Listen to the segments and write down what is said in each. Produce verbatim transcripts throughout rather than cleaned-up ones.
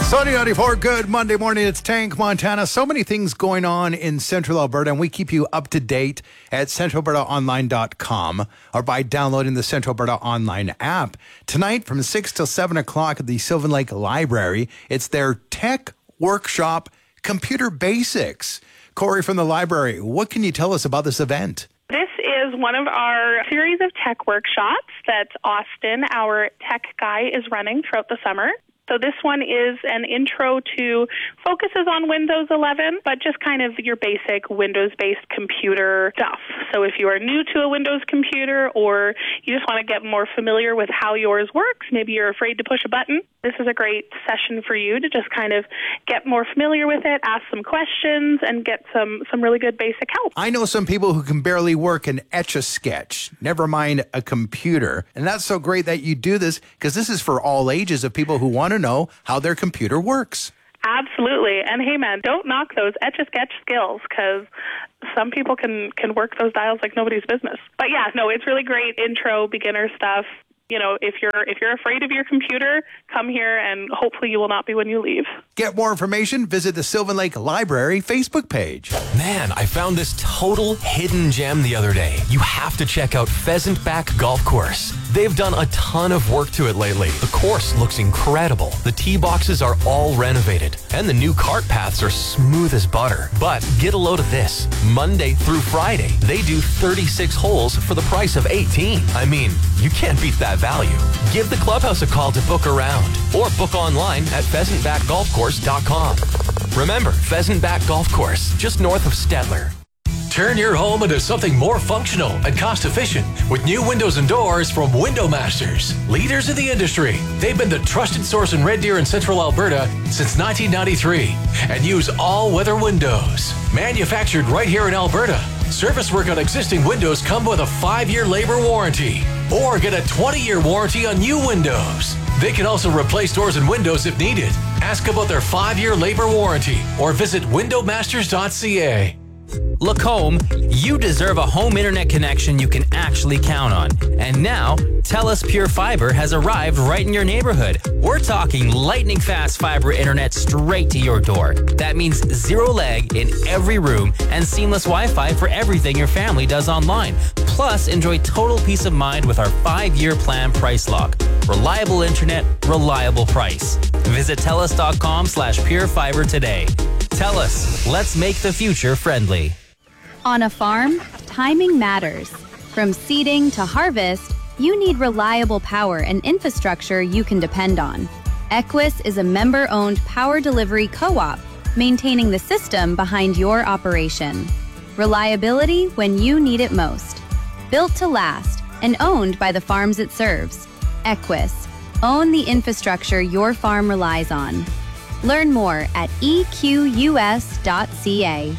Sunny ninety-four, good Monday morning. It's Tank, Montana. So many things going on in Central Alberta, and we keep you up to date at central alberta online dot com or by downloading the Central Alberta Online app. Tonight from six till seven o'clock at the Sylvan Lake Library, it's their Tech Workshop Computer Basics. Corey from the library, what can you tell us about this event? This is one of our series of tech workshops that Austin, our tech guy, is running throughout the summer. So this one is an intro to, focuses on Windows eleven, but just kind of your basic Windows-based computer stuff. So if you are new to a Windows computer or you just want to get more familiar with how yours works, maybe you're afraid to push a button, this is a great session for you to just kind of get more familiar with it, ask some questions, and get some, some really good basic help. I know some people who can barely work an Etch-a-Sketch, never mind a computer. And that's so great that you do this, because this is for all ages of people who want to know how their computer works. Absolutely. And hey, man, don't knock those Etch-a-Sketch skills, because some people can, can work those dials like nobody's business. But yeah, no, it's really great intro, beginner stuff. You know, if you're if you're afraid of your computer, come here and hopefully you will not be when you leave. Get more information, visit the Sylvan Lake Library Facebook page. Man, I found this total hidden gem the other day. You have to check out Pheasant Back Golf Course. They've done a ton of work to it lately. The course looks incredible. The tee boxes are all renovated, and the new cart paths are smooth as butter. But get a load of this. Monday through Friday, they do thirty-six holes for the price of eighteen. I mean, you can't beat that value. Give the clubhouse a call to book around, or book online at pheasant back golf course dot com. Remember, Pheasant Back Golf Course, just north of Stettler. Turn your home into something more functional and cost-efficient with new windows and doors from Window Masters. Leaders in the industry, they've been the trusted source in Red Deer and Central Alberta since nineteen ninety-three and use all-weather windows. Manufactured right here in Alberta, service work on existing windows come with a five-year labor warranty or get a twenty-year warranty on new windows. They can also replace doors and windows if needed. Ask about their five-year labor warranty or visit window masters dot c a. Look home, you deserve a home internet connection you can actually count on. And now, TELUS Pure Fiber has arrived right in your neighborhood. We're talking lightning fast fiber internet straight to your door. That means zero lag in every room and seamless Wi-Fi for everything your family does online. Plus, enjoy total peace of mind with our five-year plan price lock. Reliable internet, reliable price. Visit TELUS dot com slash pure fiber today. TELUS, let's make the future friendly. On a farm, timing matters. From seeding to harvest, you need reliable power and infrastructure you can depend on. Equus is a member-owned power delivery co-op, maintaining the system behind your operation. Reliability when you need it most. Built to last and owned by the farms it serves. Equus, own the infrastructure your farm relies on. Learn more at e q u s dot c a.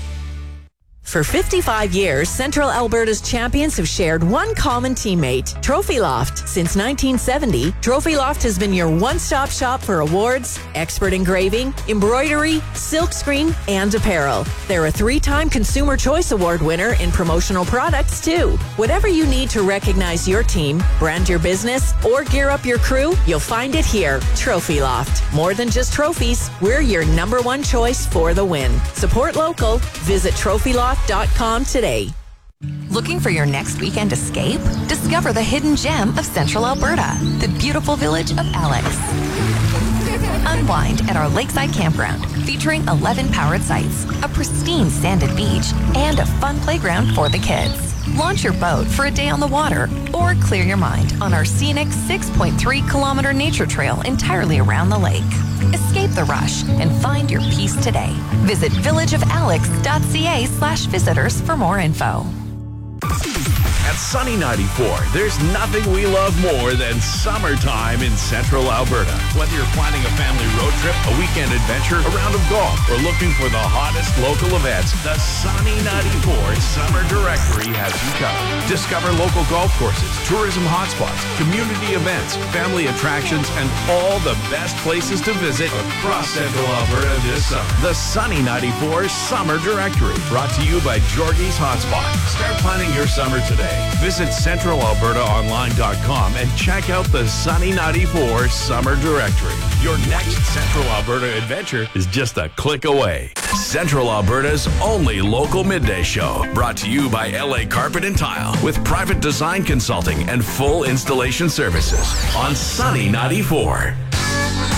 For fifty-five years, Central Alberta's champions have shared one common teammate, Trophy Loft. Since nineteen seventy, Trophy Loft has been your one-stop shop for awards, expert engraving, embroidery, silkscreen, and apparel. They're a three-time Consumer Choice Award winner in promotional products, too. Whatever you need to recognize your team, brand your business, or gear up your crew, you'll find it here, Trophy Loft. More than just trophies, we're your number one choice for the win. Support local. Visit trophy loft dot com today. Looking for your next weekend escape? Discover the hidden gem of Central Alberta, the beautiful village of Alex. Unwind at our lakeside campground, featuring eleven powered sites, a pristine sanded beach, and a fun playground for the kids. Launch your boat for a day on the water, or clear your mind on our scenic six point three kilometer nature trail entirely around the lake. Escape the rush and find your peace today. Visit village of alex dot c a slash visitors for more info. At Sunny ninety-four, there's nothing we love more than summertime in Central Alberta. Whether you're planning a family road trip, a weekend adventure, a round of golf, or looking for the hottest local events, the Sunny ninety-four Summer Directory has you covered. Discover local golf courses, tourism hotspots, community events, family attractions, and all the best places to visit across Central Alberta this summer. The Sunny ninety-four Summer Directory, brought to you by Jorgie's Hotspot. Start planning your summer today Visit central alberta online dot com and check out the Sunny ninety-four Summer Directory. Your next Central Alberta adventure is just a click away. Central Alberta's only local midday show, brought to you by L A Carpet and Tile, with private design consulting and full installation services on Sunny ninety-four.